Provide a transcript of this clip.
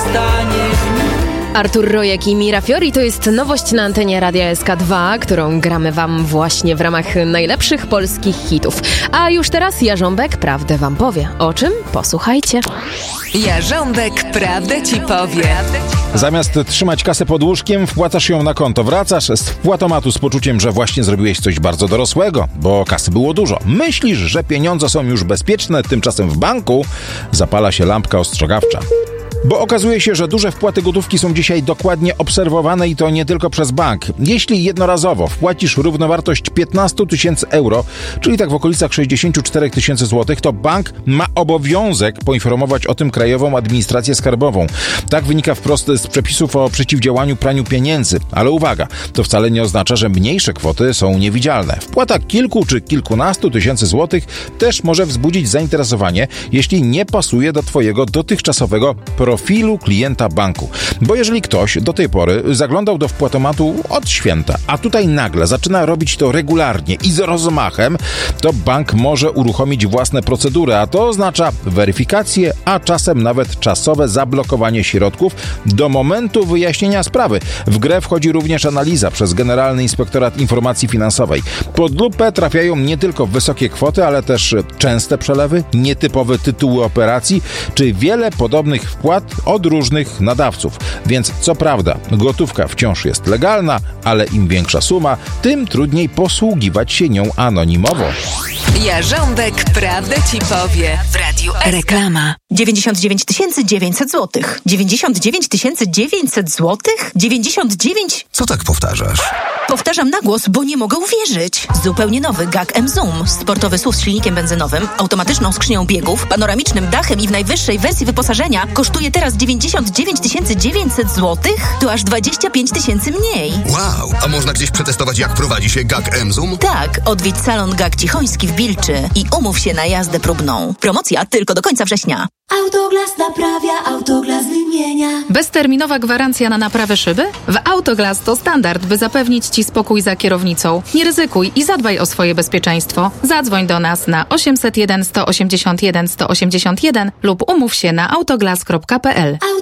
zostanie w nim. Artur Rojek i Mira Fiori to jest nowość na antenie Radia SK2, którą gramy wam właśnie w ramach najlepszych polskich hitów. A już teraz Jarząbek prawdę wam powie. O czym? Posłuchajcie. Jarząbek prawdę ci powie. Zamiast trzymać kasę pod łóżkiem, wpłacasz ją na konto. Wracasz z wpłatomatu z poczuciem, że właśnie zrobiłeś coś bardzo dorosłego, bo kasy było dużo. Myślisz, że pieniądze są już bezpieczne, tymczasem w banku zapala się lampka ostrzegawcza. Bo okazuje się, że duże wpłaty gotówki są dzisiaj dokładnie obserwowane i to nie tylko przez bank. Jeśli jednorazowo wpłacisz równowartość 15 000 euro, czyli tak w okolicach 64 000 złotych, to bank ma obowiązek poinformować o tym Krajową Administrację Skarbową. Tak wynika wprost z przepisów o przeciwdziałaniu praniu pieniędzy. Ale uwaga, to wcale nie oznacza, że mniejsze kwoty są niewidzialne. Wpłata kilku czy kilkunastu tysięcy złotych też może wzbudzić zainteresowanie, jeśli nie pasuje do twojego dotychczasowego profilu klienta banku. Bo jeżeli ktoś do tej pory zaglądał do wpłatomatu od święta, a tutaj nagle zaczyna robić to regularnie i z rozmachem, to bank może uruchomić własne procedury, a to oznacza weryfikację, a czasem nawet czasowe zablokowanie środków do momentu wyjaśnienia sprawy. W grę wchodzi również analiza przez Generalny Inspektorat Informacji Finansowej. Pod lupę trafiają nie tylko wysokie kwoty, ale też częste przelewy, nietypowe tytuły operacji, czy wiele podobnych wpłat od różnych nadawców. Więc co prawda, gotówka wciąż jest legalna, ale im większa suma, tym trudniej posługiwać się nią anonimowo. Jarząbek prawdę ci powie w Radiu SK. Reklama. 99 900 zł. 99 900 zł? 99... Co tak powtarzasz? Powtarzam na głos, bo nie mogę uwierzyć. Zupełnie nowy GAC M-Zoom. Sportowy SUV z silnikiem benzynowym, automatyczną skrzynią biegów, panoramicznym dachem i w najwyższej wersji wyposażenia kosztuje teraz 99 900 zł? To aż 25 000 mniej. Wow, a można gdzieś przetestować, jak prowadzi się GAC M-Zoom? Tak, odwiedź salon GAC Cichoński w Bilczy i umów się na jazdę próbną. Promocja tylko do końca września. Autoglas naprawia, Autoglas wymienia. Bezterminowa gwarancja na naprawę szyby? W Autoglas to standard, by zapewnić Ci spokój za kierownicą. Nie ryzykuj i zadbaj o swoje bezpieczeństwo. Zadzwoń do nas na 801 181 181 lub umów się na autoglas.pl.